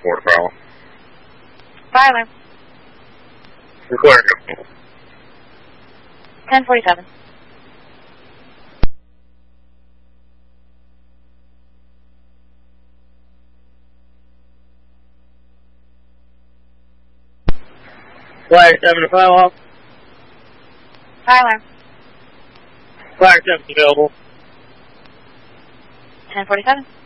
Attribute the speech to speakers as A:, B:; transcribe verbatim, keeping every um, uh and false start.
A: four to fire.
B: Fire.
A: Record.
B: ten forty-seven.
A: Fire seven to fire off.
B: Fire.
A: Fire seven available.
B: ten forty-seven.